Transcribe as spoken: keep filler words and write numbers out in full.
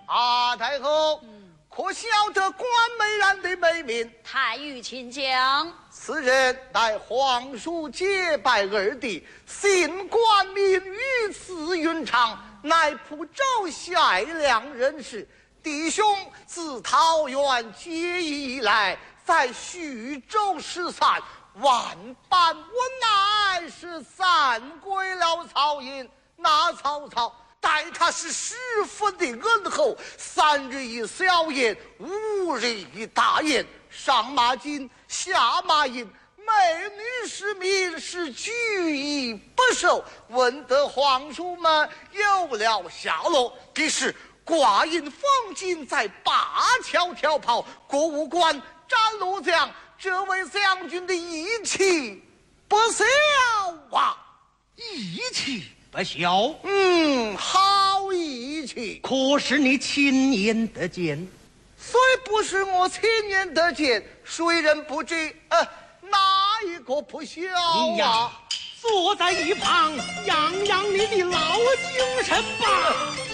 啊，太后，嗯、可晓得关美然的美名？ 太尉请讲。 此人乃皇叔结拜二弟，姓关名羽，字云长，乃蒲州夏良人士。弟兄自桃园结义以来，在徐州失散，万般无奈，是散归了曹营。那曹操待他是十分的恩厚，三日一小宴，五日一大宴，上马金，下马银，美女市民是举一不受。闻得皇叔们有了下落，必是挂印封金，在灞桥跳跑，过五关斩六将，这位将军的义气不小啊！ 义气不小， 嗯，好义气， 可是你亲眼得见？ 虽不是我亲眼得见，谁人不知？呃，哪一个不小哎呀，坐在一旁养养你的老精神吧。